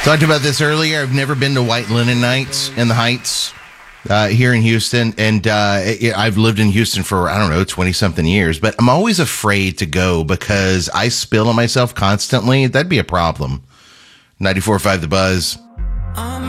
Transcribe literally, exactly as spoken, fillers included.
Talked about this earlier. I've never been to White Linen Nights in the Heights uh, here in Houston. And uh, I've lived in Houston for, I don't know, twenty-something years. But I'm always afraid to go because I spill on myself constantly. That'd be a problem. ninety-four point five The Buzz.